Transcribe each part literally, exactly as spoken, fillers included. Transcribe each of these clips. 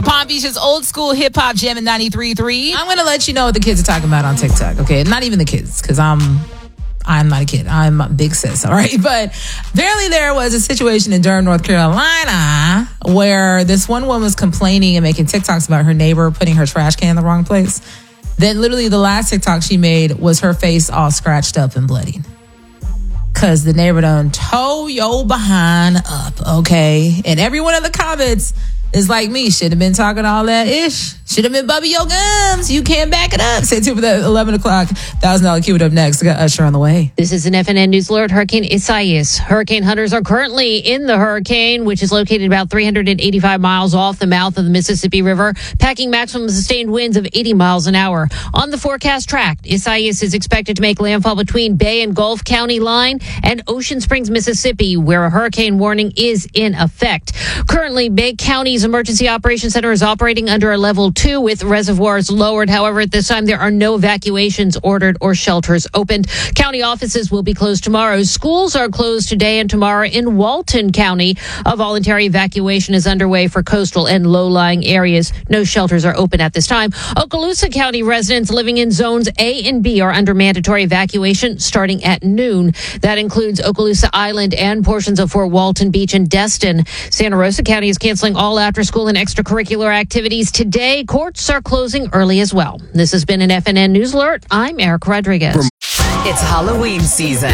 The Palm Beach's old school hip hop jam in ninety-three point three. I'm going to let you know what the kids are talking about on TikTok, okay? Not even the kids, because I'm... I'm not a kid. I'm a big sis, all right? But apparently there was a situation in Durham, North Carolina, where this one woman was complaining and making TikToks about her neighbor putting her trash can in the wrong place. Then literally the last TikTok she made was her face all scratched up and bloody. Because the neighbor done toe your behind up, okay? And everyone in the comments is like me. Should have been talking all that ish. Should have been Bubby Your Gums. You can't back it up. Stay tuned for the eleven o'clock one thousand dollars Q it up next. We got Usher on the way. This is an F N N News Alert. Hurricane Isaias. Hurricane hunters are currently in the hurricane, which is located about three hundred eighty-five miles off the mouth of the Mississippi River, packing maximum sustained winds of eighty miles an hour. On the forecast track, Isaias is expected to make landfall between Bay and Gulf County line and Ocean Springs, Mississippi, where a hurricane warning is in effect. Currently, Bay County's Emergency Operations Center is operating under a level two with reservoirs lowered. However, at this time, there are no evacuations ordered or shelters opened. County offices will be closed tomorrow. Schools are closed today and tomorrow in Walton County. A voluntary evacuation is underway for coastal and low-lying areas. No shelters are open at this time. Okaloosa County residents living in zones A and B are under mandatory evacuation starting at noon. That includes Okaloosa Island and portions of Fort Walton Beach and Destin. Santa Rosa County is canceling all after-school and extracurricular activities today. Courts are closing early as well. This has been an F N N News Alert. I'm Erica Rodriguez. It's Halloween season.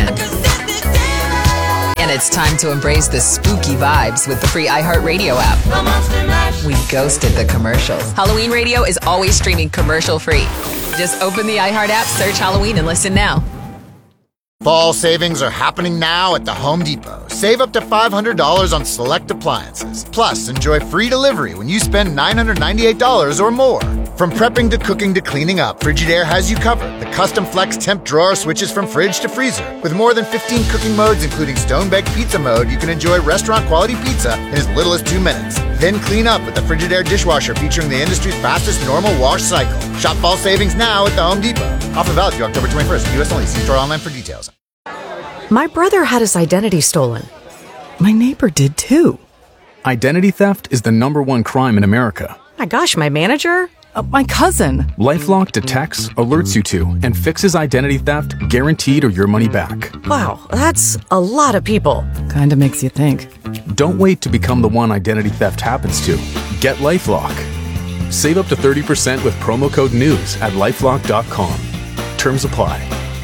And it's time to embrace the spooky vibes with the free iHeartRadio app. We ghosted the commercials. Halloween Radio is always streaming commercial free. Just open the iHeart app, search Halloween, and listen now. Fall savings are happening now at the Home Depot. Save up to five hundred dollars on select appliances. Plus, enjoy free delivery when you spend nine hundred ninety-eight dollars or more. From prepping to cooking to cleaning up, Frigidaire has you covered. The custom flex temp drawer switches from fridge to freezer. With more than fifteen cooking modes, including stone baked pizza mode, you can enjoy restaurant quality pizza in as little as two minutes. Then clean up with the Frigidaire dishwasher featuring the industry's fastest normal wash cycle. Shop fall savings now at the Home Depot. Offer valid through October twenty-first. U S only. See store online for details. My brother had his identity stolen. My neighbor did too. Identity theft is the number one crime in America. My gosh, my manager? Uh, my cousin. LifeLock detects, alerts you to, and fixes identity theft guaranteed or your money back. Wow, that's a lot of people. Kinda makes you think. Don't wait to become the one identity theft happens to. Get LifeLock. Save up to thirty percent with promo code NEWS at lifelock dot com. Terms apply.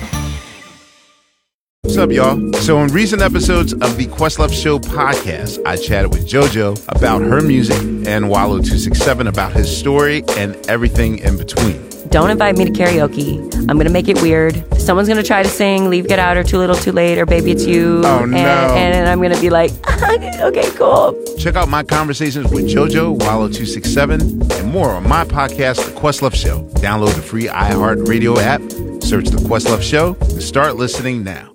What's up, y'all? So in recent episodes of the Questlove Show podcast, I chatted with JoJo about her music and Wallow two six seven about his story and everything in between. Don't invite me to karaoke. I'm going to make it weird. Someone's going to try to sing Leave, Get Out, or Too Little, Too Late, or Baby It's You. Oh, no. And, and I'm going to be like, okay, cool. Check out my conversations with JoJo, Wallow two six seven, and more on my podcast, The Questlove Show. Download the free iHeartRadio app, search The Questlove Show, and start listening now.